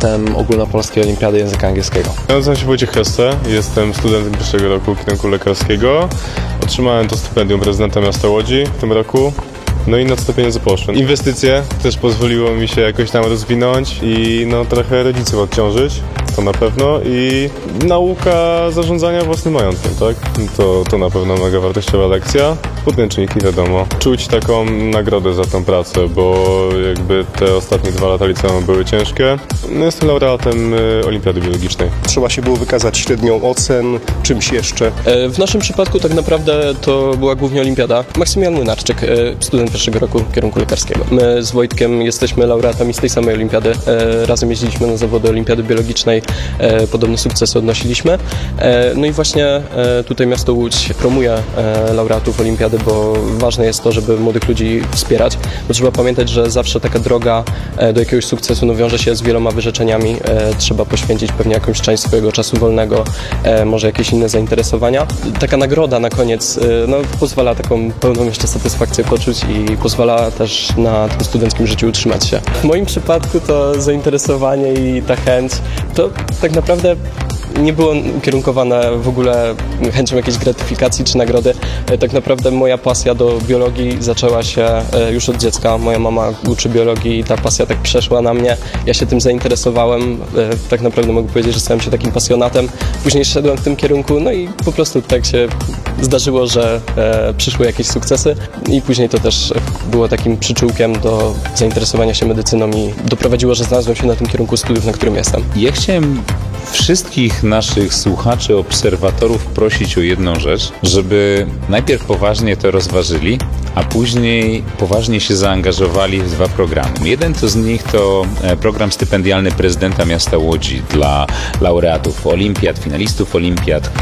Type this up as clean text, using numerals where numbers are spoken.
laureatem Ogólnopolskiej Olimpiady Języka Angielskiego. Ja nazywam się Wojciech Hesse, jestem studentem pierwszego roku kierunku lekarskiego. Otrzymałem to stypendium prezydenta miasta Łodzi w tym roku. No i na co te pieniądze poszły. Inwestycje też pozwoliło mi się jakoś tam rozwinąć i trochę rodziców odciążyć, to na pewno. I nauka zarządzania własnym majątkiem, tak? To na pewno mega wartościowa lekcja. Podręczniki, wiadomo. Czuć taką nagrodę za tą pracę, bo jakby te ostatnie 2 lata liceum były ciężkie. No, jestem laureatem Olimpiady Biologicznej. Trzeba się było wykazać średnią ocen, czymś jeszcze. W naszym przypadku tak naprawdę to była głównie olimpiada. Maksymilian Młynarczyk, student pierwszego roku kierunku lekarskiego. My z Wojtkiem jesteśmy laureatami z tej samej olimpiady. Razem jeździliśmy na zawody olimpiady biologicznej. Podobne sukcesy odnosiliśmy. No i właśnie tutaj miasto Łódź promuje laureatów olimpiady, bo ważne jest to, żeby młodych ludzi wspierać, bo trzeba pamiętać, że zawsze taka droga do jakiegoś sukcesu wiąże się z wieloma wyrzeczeniami. Trzeba poświęcić pewnie jakąś część swojego czasu wolnego, może jakieś inne zainteresowania. Taka nagroda na koniec pozwala taką pełną jeszcze satysfakcję poczuć i pozwala też na tym studenckim życiu utrzymać się. W moim przypadku to zainteresowanie i ta chęć to tak naprawdę nie było ukierunkowane w ogóle chęcią jakiejś gratyfikacji czy nagrody. Tak naprawdę moja pasja do biologii zaczęła się już od dziecka. Moja mama uczy biologii i ta pasja tak przeszła na mnie. Ja się tym zainteresowałem. Tak naprawdę mogę powiedzieć, że stałem się takim pasjonatem. Później szedłem w tym kierunku, no i po prostu tak się zdarzyło, że przyszły jakieś sukcesy i później to też było takim przyczółkiem do zainteresowania się medycyną i doprowadziło, że znalazłem się na tym kierunku studiów, na którym jestem. Ja chciałem wszystkich naszych słuchaczy, obserwatorów prosić o jedną rzecz, żeby najpierw poważnie to rozważyli, a później poważnie się zaangażowali w 2 programy. Jeden z nich to program stypendialny prezydenta miasta Łodzi dla laureatów olimpiad, finalistów olimpiad,